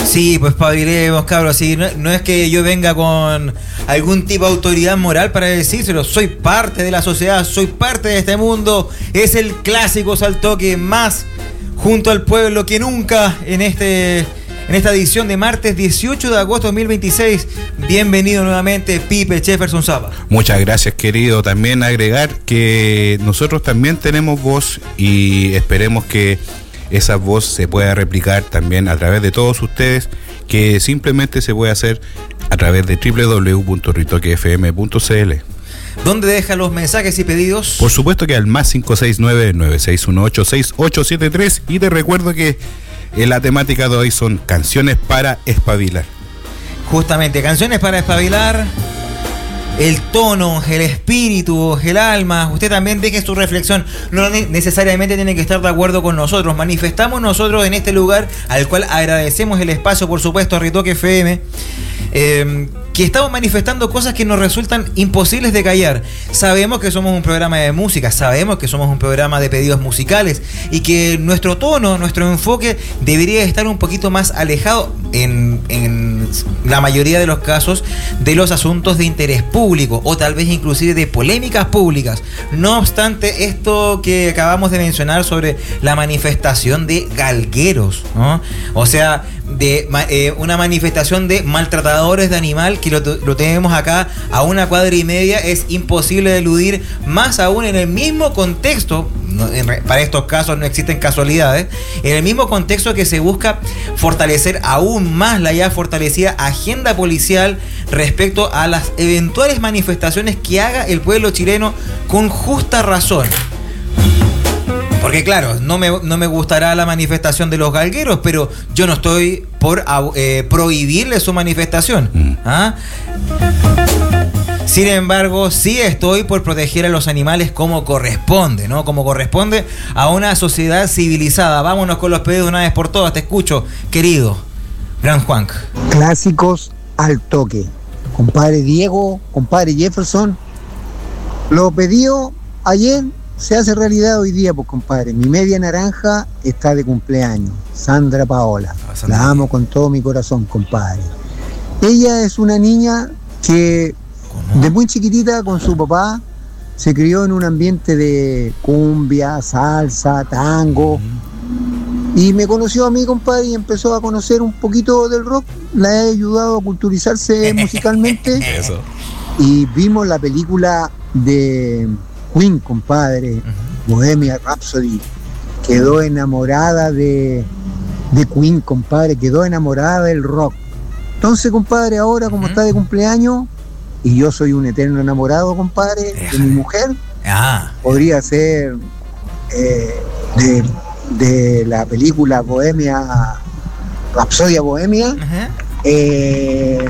Sí, pues espabilemos, cabros. Sí, no es que yo venga con algún tipo de autoridad moral para decírselo. Soy parte de la sociedad, soy parte de este mundo. Es el clásico Saltoque más junto al pueblo que nunca en esta edición de martes 18 de agosto de 2026. Bienvenido nuevamente, Pipe Jefferson Zapa. Muchas gracias, querido. También agregar que nosotros también tenemos voz y esperemos que esa voz se pueda replicar también a través de todos ustedes, que simplemente se puede hacer a través de www.ritoquefm.cl. ¿Dónde deja los mensajes y pedidos? Por supuesto que al más 569-9618-6873. Y te recuerdo que la temática de hoy son canciones para espabilar. Justamente, canciones para espabilar. El tono, el espíritu, el alma. Usted también deje su reflexión. No necesariamente tiene que estar de acuerdo con nosotros. Manifestamos nosotros en este lugar, al cual agradecemos el espacio, por supuesto, a Ritoque FM, que estamos manifestando cosas que nos resultan imposibles de callar. Sabemos que somos un programa de música, sabemos que somos un programa de pedidos musicales y que nuestro tono, nuestro enfoque debería estar un poquito más alejado en la mayoría de los casos de los asuntos de interés público o tal vez inclusive de polémicas públicas. No obstante, esto que acabamos de mencionar sobre la manifestación de galgueros, ¿no? O sea, de una manifestación de maltratadores de animal, que lo tenemos acá a 1,5 cuadras, es imposible de eludir, más aún en el mismo contexto. Para estos casos no existen casualidades. En el mismo contexto que se busca fortalecer aún más la ya fortalecida agenda policial respecto a las eventuales manifestaciones que haga el pueblo chileno con justa razón. Porque claro, no me gustará la manifestación de los galgueros, pero yo no estoy por prohibirle su manifestación. ¿Ah? Sin embargo, sí estoy por proteger a los animales como corresponde, ¿no? Como corresponde a una sociedad civilizada. Vámonos con los pedidos de una vez por todas. Te escucho, querido Gran Juan. Clásicos al toque. Compadre Diego, compadre Jefferson, lo pedido ayer se hace realidad hoy día, pues compadre. Mi media naranja está de cumpleaños, Sandra Paola. La amo con todo mi corazón, compadre. Ella es una niña que de muy chiquitita con su papá se crió en un ambiente de cumbia, salsa, tango. Y me conoció a mí, compadre, y empezó a conocer un poquito del rock. La he ayudado a culturizarse musicalmente. Eso. Y vimos la película de Queen, compadre, Bohemian Rhapsody. Quedó enamorada de Queen, compadre, quedó enamorada del rock. Entonces, compadre, ahora como está de cumpleaños, y yo soy un eterno enamorado, compadre, de mi mujer, podría ser de la película Bohemia, Rapsodia Bohemia. Te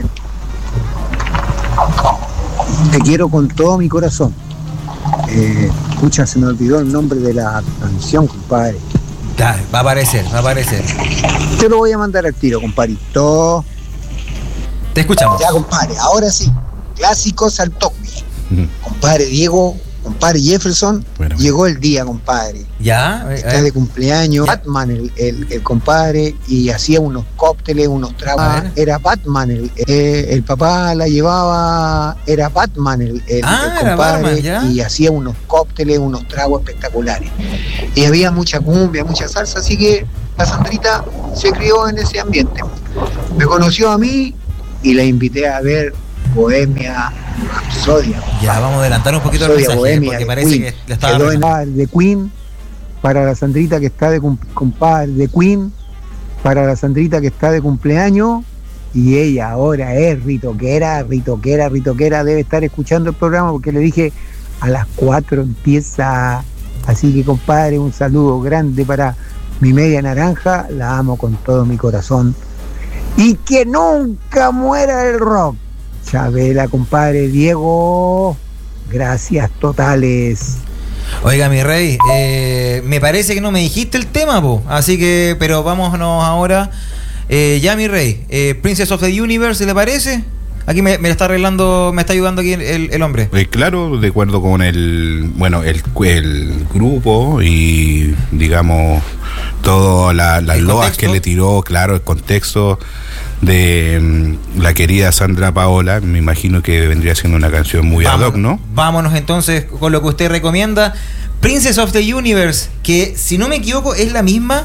quiero con todo mi corazón. Escucha, se me olvidó el nombre de la canción, compadre. Dale, va a aparecer. Te lo voy a mandar al tiro, compadrito. Te escuchamos. Ya, compadre, ahora sí. Clásicos al toque. Compadre Diego, compadre Jefferson, bueno, llegó el día, compadre. Ya. Está de cumpleaños. Batman, el compadre, y hacía unos cócteles, unos tragos. Era Batman, el papá la llevaba. Era Batman, el compadre, Batman, y hacía unos cócteles, unos tragos espectaculares. Y había mucha cumbia, mucha salsa, así que la Sandrita se crió en ese ambiente. Me conoció a mí y la invité a ver Bohemia Rhapsodia. Ya, vamos a adelantar un poquito el mensaje, Bohemia, porque parece Queen, que le estaba quedó en de Queen para la Sandrita que está de compadre de Queen para la Sandrita que está de cumpleaños, y ella ahora es ritoquera, debe estar escuchando el programa porque le dije a las 4 empieza. Así que, compadre, un saludo grande para mi media naranja, la amo con todo mi corazón. Y que nunca muera el rock. Chabela, compadre Diego, gracias totales. Oiga, mi rey, me parece que no me dijiste el tema, po. Así que, pero vámonos ahora. Ya, mi rey, Princess of the Universe, ¿le parece? Aquí me está arreglando, me está ayudando aquí el hombre. Claro, de acuerdo con el grupo y, digamos, todas las loas que le tiró, claro, el contexto de la querida Sandra Paola. Me imagino que vendría siendo una canción muy ad hoc, ¿no? Vámonos entonces con lo que usted recomienda. Princess of the Universe, que si no me equivoco es la misma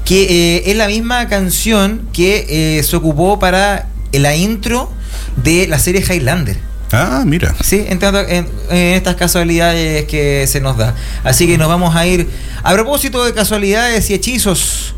canción que se ocupó para la intro de la serie Highlander. Ah, mira. Sí, entrando en estas casualidades que se nos da. Así que nos vamos a ir. A propósito de casualidades y hechizos,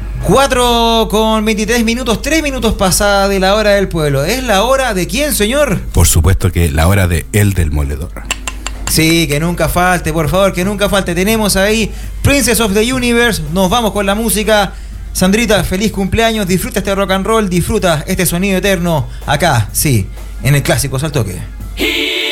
4:23, 3 minutos pasada de la hora del pueblo. ¿Es la hora de quién, señor? Por supuesto que la hora de El Demoledor. Sí, que nunca falte, por favor, que nunca falte. Tenemos ahí Princess of the Universe. Nos vamos con la música. Sandrita, feliz cumpleaños. Disfruta este rock and roll, disfruta este sonido eterno acá, sí, en el clásico Al Toque.